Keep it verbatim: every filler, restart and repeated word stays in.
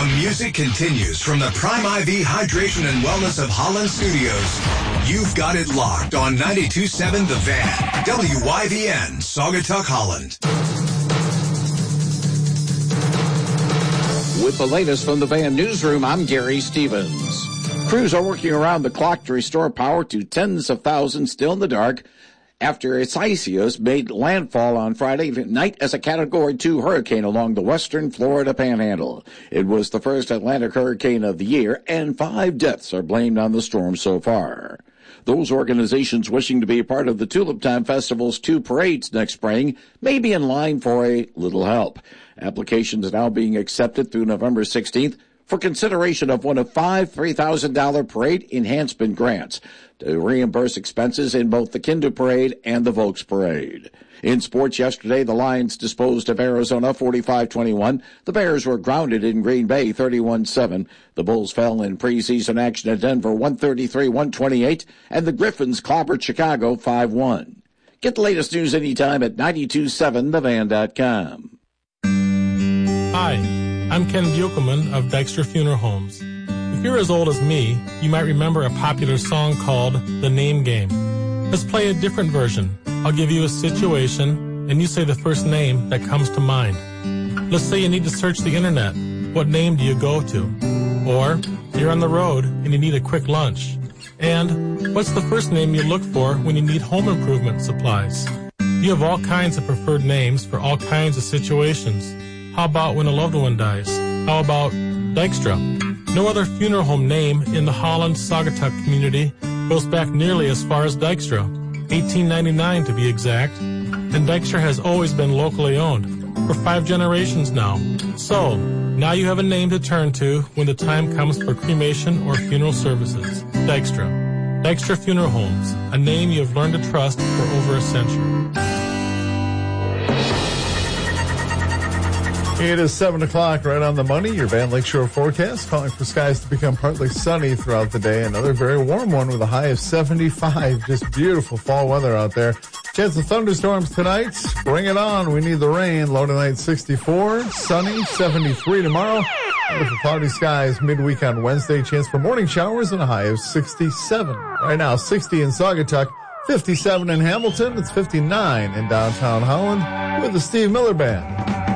The music continues from the Prime I V Hydration and Wellness of Holland Studios. You've got it locked on ninety-two point seven The Van, W Y V N, Saugatuck, Holland. With the latest from the Van Newsroom, I'm Gary Stevens. Crews are working around the clock to restore power to tens of thousands still in the dark after Isaias made landfall on Friday night as a Category two hurricane along the western Florida panhandle. It was the first Atlantic hurricane of the year, and five deaths are blamed on the storm so far. Those organizations wishing to be a part of the Tulip Time Festival's two parades next spring may be in line for a little help. Applications are now being accepted through November sixteenth for consideration of one of five three thousand dollars parade enhancement grants to reimburse expenses in both the Kinder Parade and the Volks Parade. In sports yesterday, the Lions disposed of Arizona forty-five twenty-one. The Bears were grounded in Green Bay thirty-one seven. The Bulls fell in preseason action at Denver one thirty-three one twenty-eight, and the Griffins clobbered Chicago five one. Get the latest news anytime at nine two seven the van dot com. Hi, I'm Ken Buchelman of Dykstra Funeral Homes. If you're as old as me, you might remember a popular song called The Name Game. Let's play a different version. I'll give you a situation, and you say the first name that comes to mind. Let's say you need to search the internet. What name do you go to? Or you're on the road and you need a quick lunch. And what's the first name you look for when you need home improvement supplies? You have all kinds of preferred names for all kinds of situations. How about when a loved one dies? How about Dykstra? No other funeral home name in the Holland Saugatuck community goes back nearly as far as Dykstra, eighteen ninety-nine to be exact, and Dykstra has always been locally owned for five generations now. So, now you have a name to turn to when the time comes for cremation or funeral services. Dykstra. Dykstra Funeral Homes, a name you have learned to trust for over a century. It is seven o'clock, right on the money. Your Van Lakeshore forecast, calling for skies to become partly sunny throughout the day. Another very warm one with a high of seventy-five. Just beautiful fall weather out there. Chance of thunderstorms tonight. Bring it on. We need the rain. Low tonight sixty-four. Sunny, seventy-three tomorrow. Beautiful cloudy skies midweek on Wednesday. Chance for morning showers and a high of sixty-seven. Right now, sixty in Saugatuck, fifty-seven in Hamilton. It's fifty-nine in downtown Holland with the Steve Miller Band.